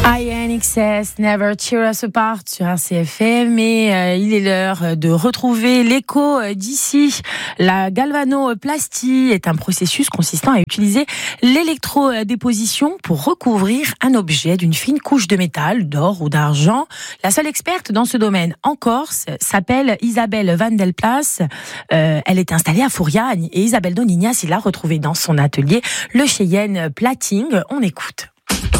INXS, Never Tear Us Apart sur RCFM, et il est l'heure de retrouver l'écho d'ici. La galvanoplastie est un processus consistant à utiliser l'électrodéposition pour recouvrir un objet d'une fine couche de métal, d'or ou d'argent. La seule experte dans ce domaine en Corse s'appelle Isabelle Van del Plas. Elle est installée à Fouriagne et Isabelle Donignas l'a retrouvée dans son atelier, le Cheyenne Plating. On écoute.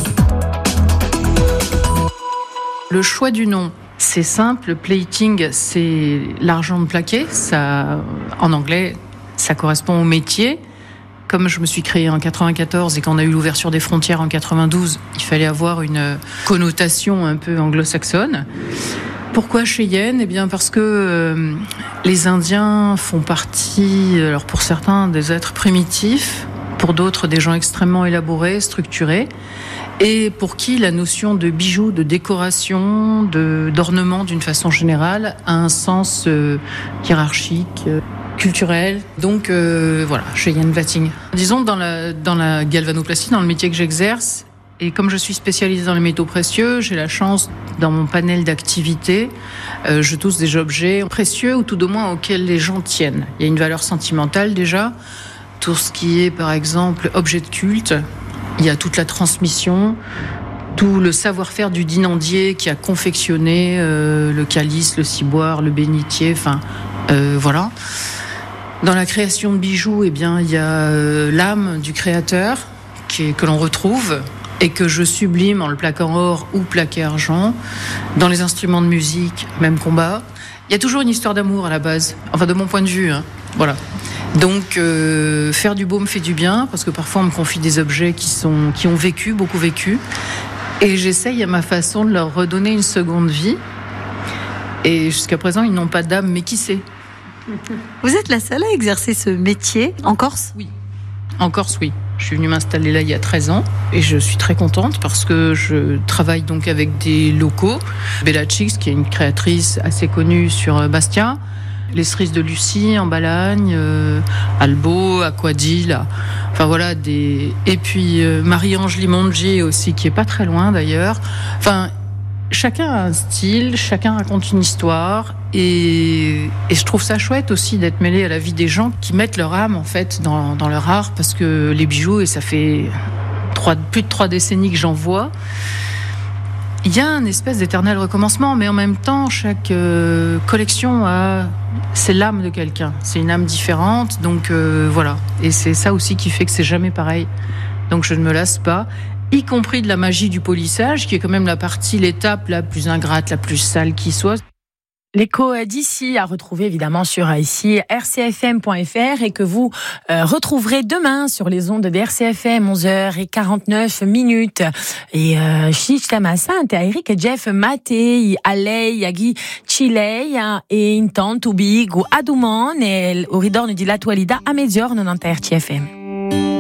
Le choix du nom, c'est simple. Plating, c'est l'argent plaqué. Ça, en anglais, ça correspond au métier. Comme je me suis créée en 94 et qu'on a eu l'ouverture des frontières en 92, il fallait avoir une connotation un peu anglo-saxonne. Pourquoi Cheyenne ? Eh bien parce que les Indiens font partie, alors pour certains, des êtres primitifs, pour d'autres des gens extrêmement élaborés, structurés, et pour qui la notion de bijoux, de décoration, d'ornement d'une façon générale a un sens hiérarchique, culturel. Donc voilà, Cheyenne Plating. Disons dans la galvanoplastie, dans le métier que j'exerce, et comme je suis spécialisée dans les métaux précieux, j'ai la chance, dans mon panel d'activités, je touche des objets précieux ou tout au moins auxquels les gens tiennent. Il y a une valeur sentimentale déjà. Tout ce qui est, par exemple, objet de culte, il y a toute la transmission, tout le savoir-faire du dinandier qui a confectionné le calice, le ciboire, le bénitier, voilà. Dans la création de bijoux, eh bien, il y a l'âme du créateur que l'on retrouve et que je sublime en le plaquant or ou plaqué argent. Dans les instruments de musique, même combat. Il y a toujours une histoire d'amour à la base, enfin de mon point de vue, voilà. Donc faire du beau me fait du bien, parce que parfois on me confie des objets qui ont vécu, beaucoup vécu, et j'essaye à ma façon de leur redonner une seconde vie. Et jusqu'à présent ils n'ont pas d'âme, mais qui sait. Vous êtes la seule à exercer ce métier en Corse ? Oui, en Corse, oui. Je suis venue m'installer là il y a 13 ans et je suis très contente parce que je travaille donc avec des locaux. Bella Chicks, qui est une créatrice assez connue sur Bastia, les cerises de Lucie en Balagne, Albo, Aquadil, enfin voilà et puis Marie-Ange Limongi aussi, qui est pas très loin d'ailleurs. Enfin, chacun a un style, chacun raconte une histoire, et je trouve ça chouette aussi d'être mêlé à la vie des gens qui mettent leur âme en fait dans leur art, parce que les bijoux, et ça fait plus de 3 décennies que j'en vois, il y a un espèce d'éternel recommencement, mais en même temps chaque collection c'est l'âme de quelqu'un, c'est une âme différente, donc voilà, et c'est ça aussi qui fait que c'est jamais pareil, donc je ne me lasse pas, y compris de la magie du polissage, qui est quand même l'étape la plus ingrate, la plus sale qui soit. L'écho d'ici à retrouver évidemment sur ici rcfm.fr, et que vous retrouverez demain sur les ondes de RCFM 11h49. Et Chichtamassa, Eric et Jeff Mate, Alei, Yagi Chilei, et intanto Big ou Adumon, et au ridorno di l'attualità a mezz'ora non RCFM.